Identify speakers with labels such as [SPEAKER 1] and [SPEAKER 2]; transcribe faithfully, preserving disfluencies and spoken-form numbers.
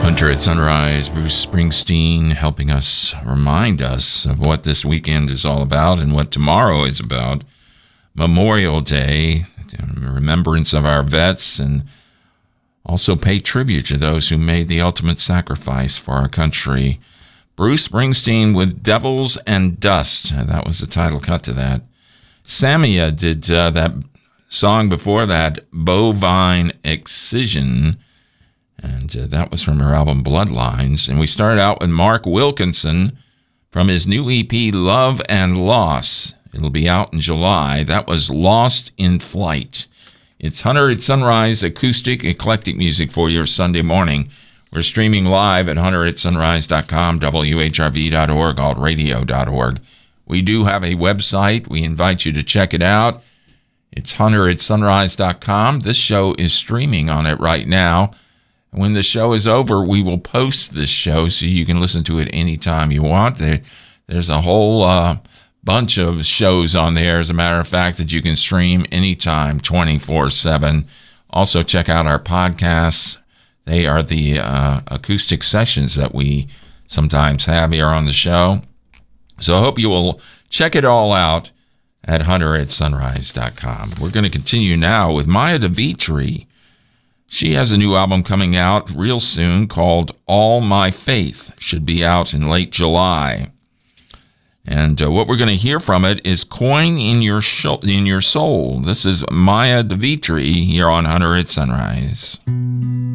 [SPEAKER 1] Hunter at Sunrise, Bruce Springsteen, helping us remind us of what this weekend is all about and what tomorrow is about. Memorial Day, remembrance of our vets, and also pay tribute to those who made the ultimate sacrifice for our country. Bruce Springsteen with Devils and Dust. That was the title cut to that. Samia did uh, that song before that, Bovine Excision. And uh, that was from her album Bloodlines. And we started out with Mark Wilkinson from his new E P, Love and Loss. It'll be out in July. That was Lost in Flight. It's Hunter at Sunrise, acoustic, eclectic music for your Sunday morning. We're streaming live at hunter at sunrise dot com, W H R V dot org, alt radio dot org. We do have a website. We invite you to check it out. It's hunter at sunrise dot com. This show is streaming on it right now. When the show is over, we will post this show so you can listen to it anytime you want. There, there's a whole uh, bunch of shows on there, as a matter of fact, that you can stream anytime, twenty-four seven. Also, check out our podcasts. They are the uh, acoustic sessions that we sometimes have here on the show. So I hope you will check it all out at hunter at sunrise dot com. We're going to continue now with Maya DeVitri. She has a new album coming out real soon called All My Faith. Should be out in late July. And uh, what we're going to hear from it is Coin in Your Sh- in Your Soul. This is Maya DeVitri here on Hunter at Sunrise.